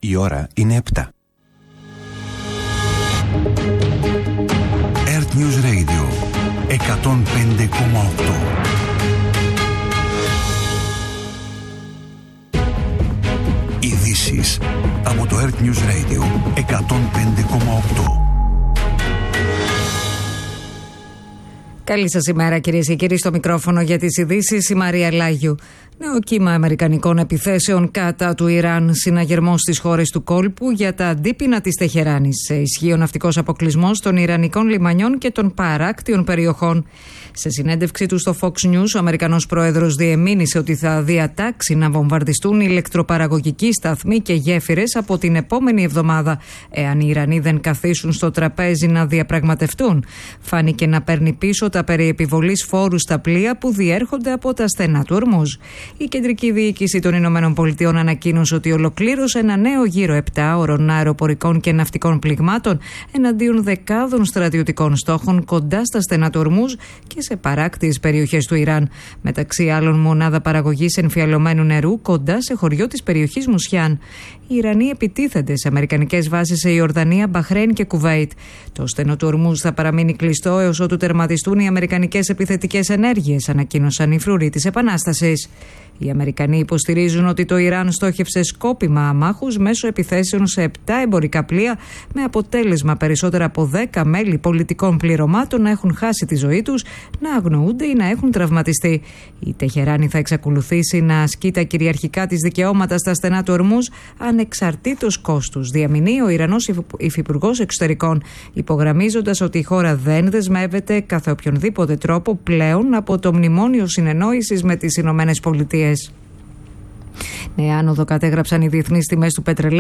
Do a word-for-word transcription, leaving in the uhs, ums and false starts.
Η ώρα είναι επτά. Earth News Radio εκατόν πέντε κόμμα οκτώ. Ειδήσεις από το Earth News Radio εκατόν πέντε κόμμα οκτώ. Καλή σας ημέρα, κυρίες και κύριοι, στο μικρόφωνο για τις ειδήσεις η Μαρία Λάγιου. Νέο κύμα αμερικανικών επιθέσεων κατά του Ιράν, συναγερμός στις χώρες του κόλπου για τα αντίπεινα της Τεχεράνης. Σε ισχύει ο ναυτικός αποκλεισμός των ιρανικών λιμανιών και των παράκτιων περιοχών. Σε συνέντευξή του στο Fox News, ο Αμερικανός πρόεδρος διεμήνυσε ότι θα διατάξει να βομβαρδιστούν ηλεκτροπαραγωγικοί σταθμοί και γέφυρες από την επόμενη εβδομάδα, εάν οι Ιρανοί δεν καθίσουν στο τραπέζι να διαπραγματευτούν. Φάνηκε να παίρνει πίσω τα περί επιβολής φόρου στα πλοία που διέρχονται από τα στενά του Ορμούζ. Η κεντρική διοίκηση των Ηνωμένων Πολιτειών ανακοίνωσε ότι ολοκλήρωσε ένα νέο γύρο επτάωρων αεροπορικών και ναυτικών πληγμάτων εναντίον δεκάδων στρατιωτικών στόχων κοντά στα στενά του Ορμούζ και σε παράκτιες περιοχές του Ιράν. Μεταξύ άλλων, μονάδα παραγωγής εμφιαλωμένου νερού κοντά σε χωριό της περιοχής Μουσιάν. Οι Ιρανοί επιτίθενται σε αμερικανικές βάσεις σε Ιορδανία, Μπαχρέιν και Κουβέιτ. Το στενό του Ορμούζ θα παραμείνει κλειστό έως ότου τερματιστούν οι αμερικανικές επιθετικές ενέργειες, ανακοίνωσαν οι φρουροί της Επανάστασης. Οι Αμερικανοί υποστηρίζουν ότι το Ιράν στόχευσε σκόπιμα αμάχους μέσω επιθέσεων σε επτά εμπορικά πλοία, με αποτέλεσμα περισσότερα από δέκα μέλη πολιτικών πληρωμάτων να έχουν χάσει τη ζωή τους, να αγνοούνται ή να έχουν τραυματιστεί. Η Τεχεράνη θα εξακολουθήσει να ασκεί τα κυριαρχικά της δικαιώματα στα στενά του Ορμούζ ανεξαρτήτως κόστους, διαμηνεί ο Ιρανός Υφυπουργός Εξωτερικών, υπογραμμίζοντας ότι η χώρα δεν δεσμεύεται καθ' οποιονδήποτε τρόπο πλέον από το μνημόνιο συνεννόησης με τις Ηνωμένες Πολιτείες. Νέα άνοδο κατέγραψαν οι διεθνείς τιμές του πετρελαίου.